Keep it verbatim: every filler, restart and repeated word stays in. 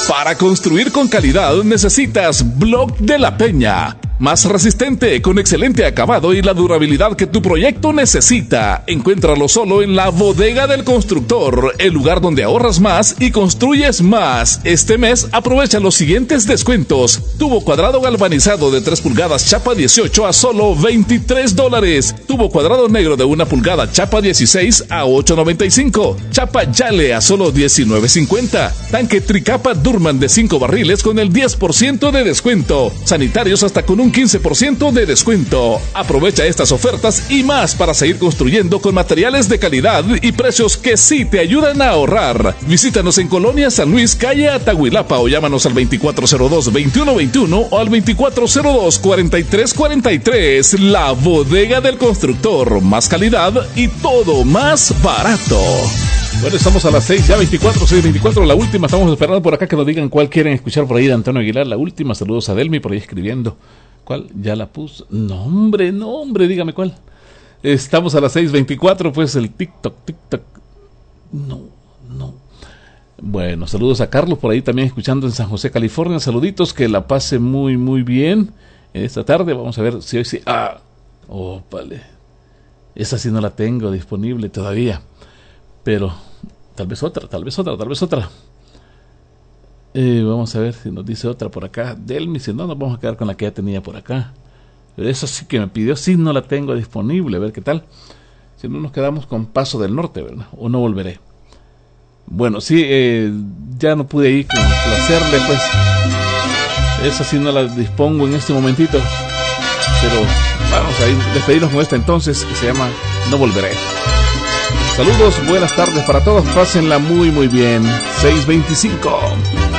Para construir con calidad necesitas Block de la Peña. Más resistente, con excelente acabado y la durabilidad que tu proyecto necesita. Encuéntralo solo en la Bodega del Constructor, el lugar donde ahorras más y construyes más. Este mes aprovecha los siguientes descuentos. Tubo cuadrado galvanizado de tres pulgadas chapa dieciocho a solo veintitrés dólares. Tubo cuadrado negro de una pulgada chapa dieciséis a ocho noventa y cinco. Chapa Yale a solo diecinueve cincuenta. Tanque Tricapa Durman de cinco barriles con el diez por ciento de descuento. Sanitarios hasta con un quince por ciento de descuento. Aprovecha estas ofertas y más para seguir construyendo con materiales de calidad y precios que sí te ayudan a ahorrar. Visítanos en Colonia San Luis, calle Atahuilapa, o llámanos al veinticuatro cero dos, veintiuno veintiuno o al veinticuatro cero dos, cuarenta y tres cuarenta y tres. La Bodega del Constructor. Más calidad y todo más barato. Bueno, estamos a las seis, ya veinticuatro, seis veinticuatro, la última. Estamos esperando por acá que nos digan cuál quieren escuchar por ahí de Antonio Aguilar. La última, saludos a Delmi por ahí escribiendo. ¿Cuál? ¿Ya la puso? No, hombre, no, hombre, dígame cuál. Estamos a las seis veinticuatro, pues el TikTok, TikTok. No, no. Bueno, saludos a Carlos por ahí también escuchando en San José, California. Saluditos, que la pase muy, muy bien en esta tarde. Vamos a ver si hoy sí. Ah, oh, vale. Esa sí no la tengo disponible todavía. Pero tal vez otra, tal vez otra, tal vez otra. Eh, vamos a ver si nos dice otra por acá. Delmi, si no, nos vamos a quedar con la que ya tenía por acá. Pero esa sí que me pidió, sí no la tengo disponible. A ver qué tal. Si no, nos quedamos con Paso del Norte, ¿verdad? O No Volveré. Bueno, sí, eh, ya no pude ir con placerle, pues. Esa sí no la dispongo en este momentito. Pero vamos a ir, despedirnos con esta entonces, que se llama No Volveré. Saludos, buenas tardes para todos. Pásenla muy, muy bien. seis veinticinco.